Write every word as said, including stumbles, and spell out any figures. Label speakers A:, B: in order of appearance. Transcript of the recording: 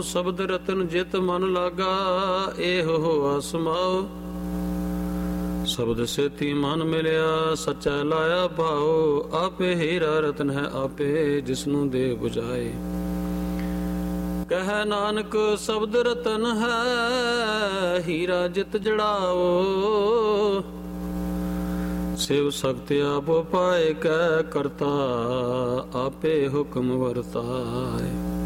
A: ਸ਼ਬਦ ਰਤਨ ਜਿਤ ਮਨ ਲਾਗਾ, ਇਹੋ ਹੋਆ ਸਮਾਓ। ਸ਼ਬਦ ਸੇਤੀ ਮਨ ਮਿਲਿਆ, ਸੱਚਾ ਲਾਇਆ ਭਾਓ। ਆਪੇ ਹੀਰਾ ਰਤਨ ਹੈ, ਆਪੇ ਜਿਸਨੂੰ ਦੇ ਬੁਝਾਏ। ਕਹਿ ਨਾਨਕ ਸ਼ਬਦ ਰਤਨ ਹੈ, ਹੀਰਾ ਜਿਤ ਜੜਾਓ। ਸਿਵ ਸਖਤ ਆਪੋ ਪਾਏ, ਕਹਿ ਕਰਤਾ ਆਪੇ ਹੁਕਮ ਵਰਤਾਏ।